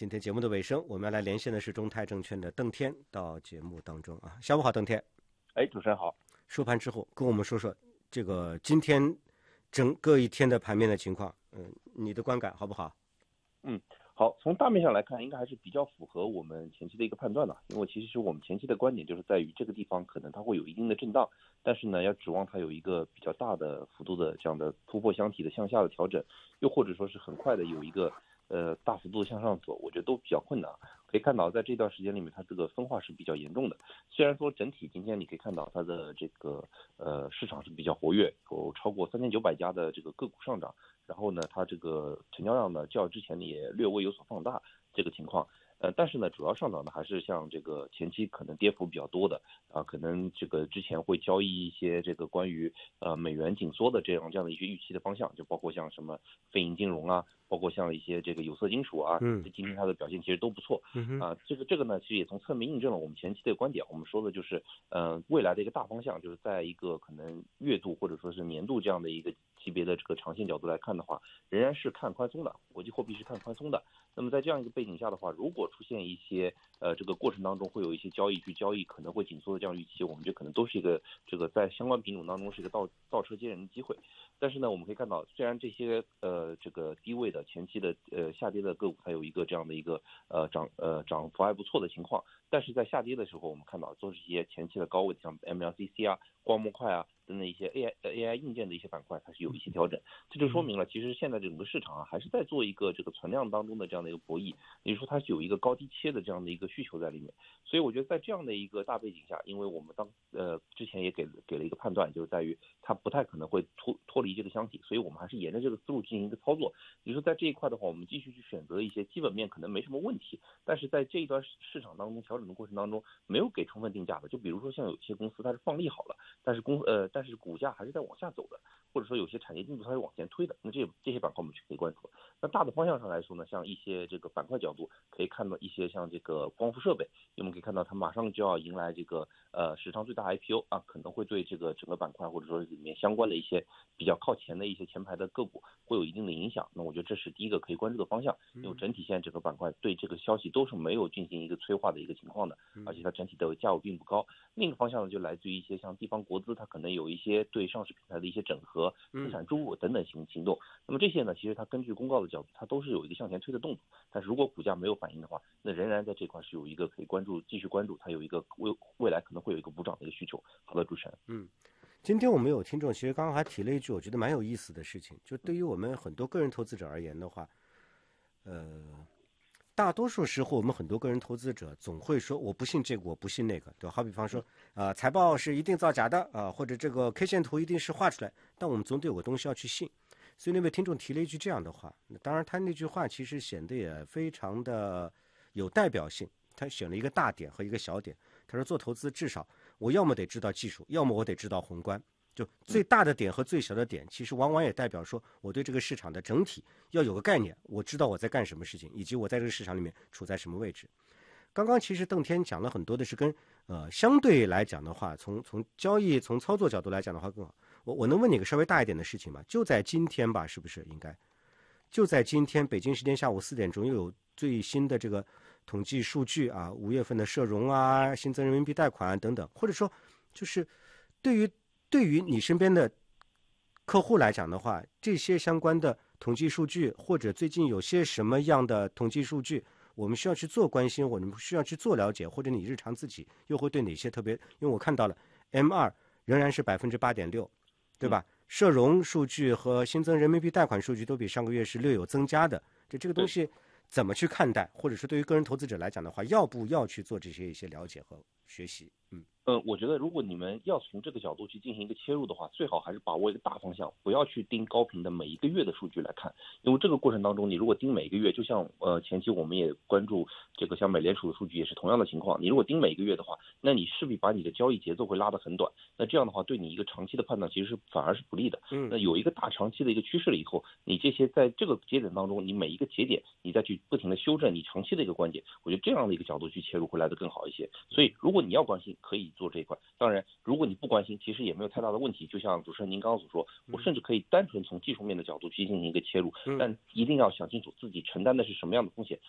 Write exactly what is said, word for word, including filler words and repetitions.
今天节目的尾声，我们要来连线的是中泰证券的邓天到节目当中啊。下午好，邓天。 哎，主持人好。 收盘之后，跟我们说说这个今天整个一天的盘面的情况，嗯，你的观感好不好？ 嗯，好。从大面上来看，应该还是比较符合我们前期的一个判断的。因为其实我们前期的观点就是在于这个地方可能它会有一定的震荡，但是呢，要指望它有一个比较大的幅度的这样的突破箱体的向下的调整，又或者说是很快的有一个呃大幅度向上走，我觉得都比较困难。可以看到，在这段时间里面，它这个分化是比较严重的。虽然说整体今天你可以看到它的这个呃市场是比较活跃，有超过三千九百家的这个个股上涨，然后呢，它这个成交量呢较之前也略微有所放大这个情况。呃，但是呢，主要上涨的还是像这个前期可能跌幅比较多的啊，可能这个之前会交易一些这个关于呃美元紧缩的这样这样的一些预期的方向，就包括像什么非银金融啊，包括像一些这个有色金属啊， 嗯， 今天它的表现其实都不错。 嗯啊，这个这个呢，其实也从侧面印证了我们前期的观点。我们说的就是，呃，未来的一个大方向，就是在一个可能月度或者说是年度这样的一个级别的这个长线角度来看的话，仍然是看宽松的，国际货币是看宽松的。那么在这样一个背景下的话，如果出现一些呃这个过程当中会有一些交易去交易可能会紧缩的这样预期，我们觉得可能都是一个这个在相关品种当中是一个倒倒车接人的机会。但是呢，我们可以看到，虽然这些呃这个低位的前期的呃下跌的个股它有一个这样的一个呃涨呃涨幅还不错的情况，但是在下跌的时候，我们看到都是一些前期的高位，像 M L C C 啊、光模块啊等等一些 A I A I 硬件的一些板块，它是有一些调整。这就说明了，其实现在整个市场啊还是在做一个这个存量当中的这样的一个博弈，也就是说它是有一个高低切的这样的一个需求在里面。所以我觉得在这样的一个大背景下，因为我们当呃之前也给给了一个判断，就是在于它不太可能会脱脱离这个箱体，所以我们还是沿着这个思路进行一个操作。也就是说在这一块的话，我们继续去选择一些基本面可能没什么问题，但是在这一段市场当中调整的过程当中没有给充分定价的，就比如说像有些公司它是放利好了，但是公呃但是股价还是在往下走的，或者说有些产业进度它是往前推的，那这这些板块我们是可以关注的。那大的方向上来说呢，像一些这个板块角度可以看到一些像这个光伏设备，我们可以看到它马上就要迎来这个呃史上最大 I P O 啊，可能会对这个整个板块或者说里面相关的一些比较靠前的一些前排的个股会有一定的影响。那我觉得这是第一个可以关注的方向，因为整体现在整个板块对这个消息都是没有进行一个催化的一个情况的，而且它整体的价位并不高。另一个方向呢，就来自于一些像地方国资，它可能有一些对上市平台的一些整合、资产注入等等行行动。那么这些呢，其实它根据公告的角度，它都是有一个向前推的动作。但是如果股价没有反应的话，那仍然在这块是有一个可以关注、继续关注，它有一个未未来可能会有一个补涨的一个需求。好的，主持人。 嗯，今天我们有听众，其实刚刚还提了一句，我觉得蛮有意思的事情，就对于我们很多个人投资者而言的话，呃。大多数时候，我们很多个人投资者总会说我不信这个，我不信那个，对吧？好比方说，啊、呃，财报是一定造假的啊、呃，或者这个 K 线图一定是画出来，但我们总得有个东西要去信。所以那位听众提了一句这样的话，当然他那句话其实显得也非常的有代表性。他选了一个大点和一个小点，他说做投资至少我要么得知道技术，要么我得知道宏观。就最大的点和最小的点，其实往往也代表说我对这个市场的整体要有个概念，我知道我在干什么事情，以及我在这个市场里面处在什么位置。刚刚其实邓天讲了很多的是跟呃相对来讲的话，从从交易从操作角度来讲的话更好。我我能问你个稍微大一点的事情吗？就在今天吧，是不是应该？就在今天，北京时间下午四点钟又有最新的这个统计数据啊，五月份的社融啊、新增人民币贷款等等，或者说就是对于对于你身边的客户来讲的话，这些相关的统计数据，或者最近有些什么样的统计数据，我们需要去做关心，我们需要去做了解，或者你日常自己又会对哪些特别？因为我看到了 M 二 仍然是百分之八点六，对吧？嗯、社融数据和新增人民币贷款数据都比上个月是略有增加的，这这个东西怎么去看待？或者说对于个人投资者来讲的话，要不要去做这些一些了解和学习？嗯。 呃，我觉得如果你们要从这个角度去进行一个切入的话，最好还是把握一个大方向，不要去盯高频的每一个月的数据来看，因为这个过程当中，你如果盯每一个月，就像呃前期我们也关注这个像美联储的数据也是同样的情况，你如果盯每一个月的话，那你势必把你的交易节奏会拉得很短，那这样的话对你一个长期的判断其实是反而是不利的。嗯，那有一个大长期的一个趋势了以后，你这些在这个节点当中，你每一个节点你再去不停的修正你长期的一个观点，我觉得这样的一个角度去切入会来得更好一些。所以如果你要关心，可以做这一块。当然，如果你不关心，其实也没有太大的问题。就像主持人您刚刚所说，我甚至可以单纯从技术面的角度去进行一个切入，但一定要想清楚自己承担的是什么样的风险，